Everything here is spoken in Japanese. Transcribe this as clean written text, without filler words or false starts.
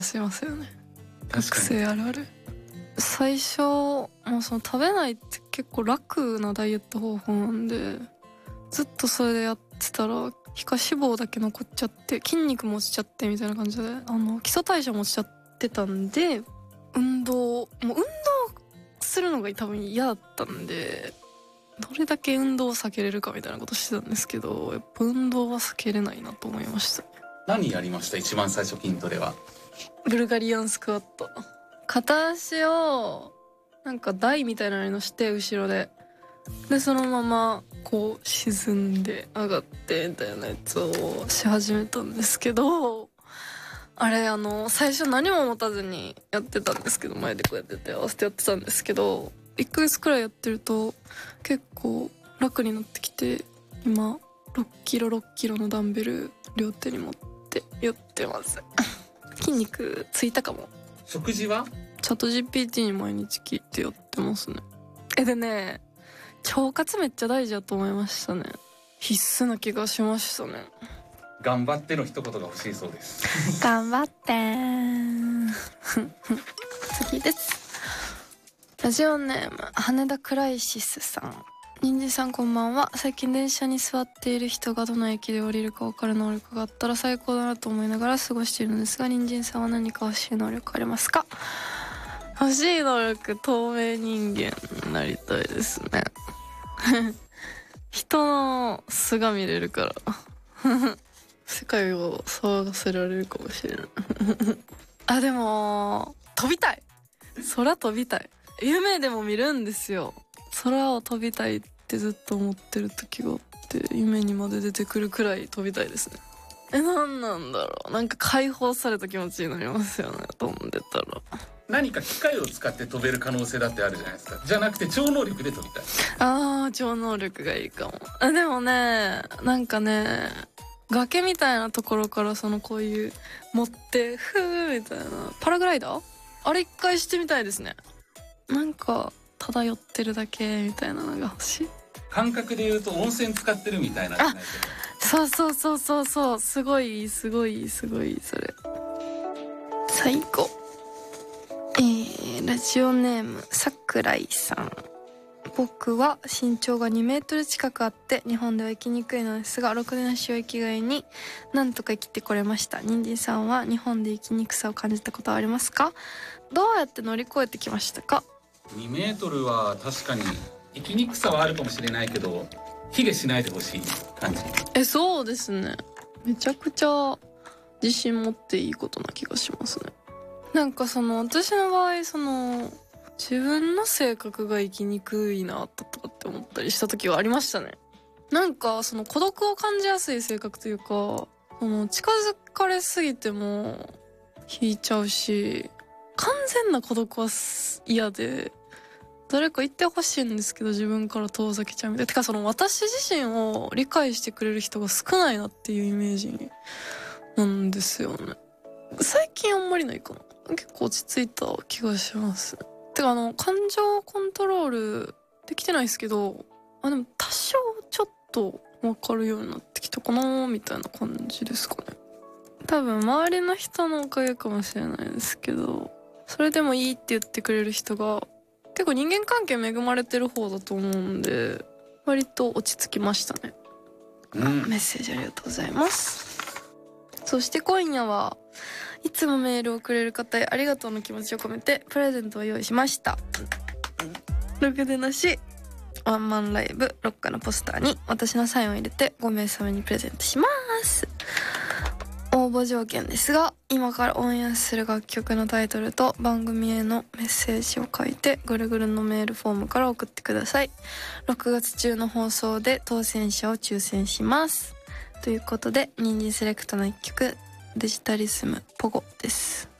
しますよね。 確かに学生あるある。最初もうその食べないって結構楽なダイエット方法なんで、ずっとそれでやってたら皮下脂肪だけ残っちゃって筋肉も落ちちゃってみたいな感じで、基礎代謝も落ちちゃってたんで、運動するのが多分嫌だったんで、どれだけ運動を避けれるかみたいなことしてたんですけど、やっぱ運動は避けれないなと思いました。 何やりました？一番最初筋トレは。 ブルガリアンスクワット。片足をなんか台みたいなのに乗して後ろでそのままこう沈んで上がってみたいなやつをし始めたんですけど、あれ最初何も持たずにやってたんですけど、前でこうやって手合わせてやってたんですけど、1ヶ月くらいやってると結構楽になってきて、今6キロのダンベル両手に持ってやってます筋肉ついたかも。 食事は？ チャット GPT に毎日聞いてやってますね。でね、腸活めっちゃ大事だと思いましたね。必須な気がしましたね。 頑張っての一言が欲しいそうです頑張ってー次です。ラジオネーム羽田クライシスさん。にんじんさんこんばんは。最近電車に座っている人がどの駅で降りるか分かる能力があったら最高だなと思いながら過ごしているのですが、にんじんさんは何か欲しい能力ありますか？欲しい能力、透明人間になりたいですね人の素が見れるから世界を騒がせられるかもしれないでも飛びたい。空飛びたい。夢でも見るんですよ。空を飛びたいってずっと思ってる時があって、夢にまで出てくるくらい飛びたいですね。何なんだろう、なんか解放された気持ちになりますよね、飛んでたら。 何か機械を使って飛べる可能性だってあるじゃないですか。じゃなくて超能力で飛びたい。 超能力がいいかも。でもね、なんかね、崖みたいなところからこういう持ってふーみたいなパラグライダー、あれ一回してみたいですね。なんか漂ってるだけみたいなのが欲しい。 感覚で言うと温泉使ってるみたいなじゃないけど。そうすごいそれ。最後、ラジオネーム桜井さん。僕は身長が2メートル近くあって日本では生きにくいのですが、ろくでなしを生きがいになんとか生きてこれました。にんじんさんは日本で生きにくさを感じたことはありますか？どうやって乗り越えてきましたか ？2メートルは確かに生きにくさはあるかもしれないけど、卑下しないでほしい感じ。 そうですね。めちゃくちゃ自信持っていいことな気がしますね。なんか私の場合自分の性格が生きにくいなとかって思ったりした時はありましたね。なんか孤独を感じやすい性格というか、近づかれすぎても引いちゃうし、完全な孤独は嫌で、誰か言ってほしいんですけど自分から遠ざけちゃうみたいな。てか私自身を理解してくれる人が少ないなっていうイメージなんですよね。最近あんまりないかな。結構落ち着いた気がします。てか感情コントロールできてないですけど、でも多少ちょっと分かるようになってきたかなみたいな感じですかね。多分周りの人のおかげかもしれないですけど、それでもいいって言ってくれる人が結構人間関係恵まれてる方だと思うんで、割と落ち着きましたね。メッセージありがとうございます。そして今夜はいつもメールをくれる方へありがとうの気持ちを込めてプレゼントを用意しました。ろくでなしワンマンライブロッカのポスターに私のサインを入れて5名様にプレゼントします。応募条件ですが、今からオンエアする楽曲のタイトルと番組へのメッセージを書いてぐるぐるのメールフォームから送ってください。6月中の放送で当選者を抽選します。ということで、ニンニンセレクトの1曲デジタリスムポゴです。